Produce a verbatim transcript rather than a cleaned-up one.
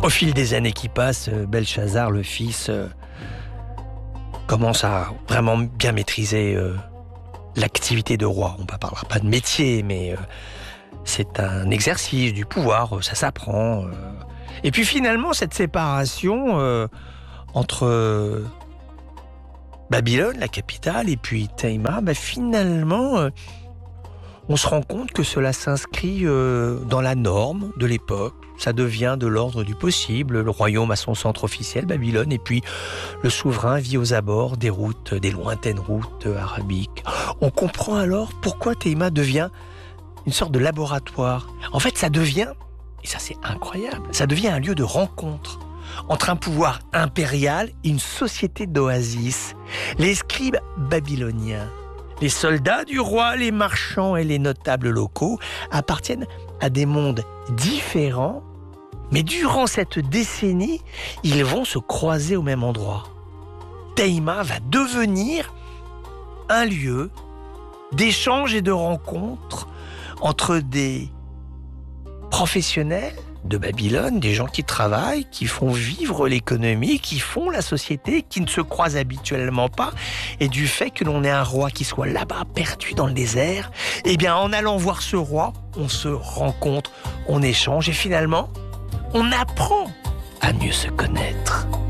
Au fil des années qui passent, Belshazzar, le fils, euh, commence à vraiment bien maîtriser euh, l'activité de roi. On ne parlera pas de métier, mais euh, c'est un exercice du pouvoir, ça s'apprend. Euh. Et puis finalement, cette séparation euh, entre euh, Babylone, la capitale, et puis Théma, bah, finalement, euh, on se rend compte que cela s'inscrit euh, dans la norme de l'époque. Ça devient de l'ordre du possible. Le royaume a son centre officiel, Babylone, et puis le souverain vit aux abords des routes, des lointaines routes arabiques. On comprend alors pourquoi Théma devient une sorte de laboratoire. En fait, ça devient, et ça c'est incroyable, ça devient un lieu de rencontre entre un pouvoir impérial et une société d'oasis. Les scribes babyloniens, les soldats du roi, les marchands et les notables locaux appartiennent à des mondes différents, mais durant cette décennie, ils vont se croiser au même endroit. Théma va devenir un lieu d'échange et de rencontre entre des professionnels de Babylone, des gens qui travaillent, qui font vivre l'économie, qui font la société, qui ne se croisent habituellement pas, et du fait que l'on ait un roi qui soit là-bas, perdu dans le désert, eh bien, en allant voir ce roi, on se rencontre, on échange, et finalement, on apprend à mieux se connaître.